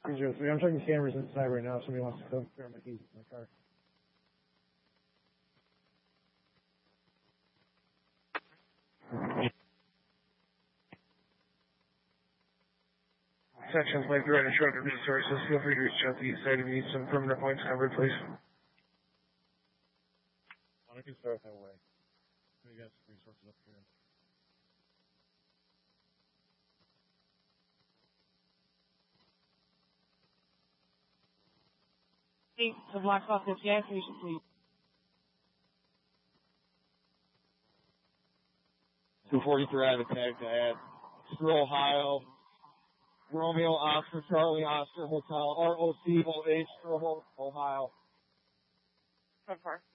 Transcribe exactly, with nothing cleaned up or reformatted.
three zero three. I'm checking cameras inside right now. Somebody wants to come grab my keys in my car. Sections like Red Instructor Resources, feel free to reach out to the east side if you need some permanent points covered, please. I can start that way. We got some resources up here. Hey, the Black Hawk gas station, please. two forty-three, I have a tag to add. Stroh, Ohio. Romeo, Oscar, Charlie, Oscar, Hotel, R O C O H, Stroh, Ohio. So far.